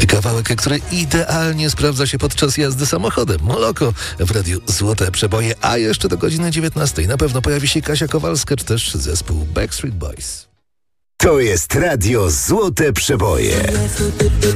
Kawałek, który idealnie sprawdza się podczas jazdy samochodem. Moloko w radiu Złote Przeboje, a jeszcze do godziny 19 na pewno pojawi się Kasia Kowalska, czy też zespół Backstreet Boys. To jest radio Złote Przeboje.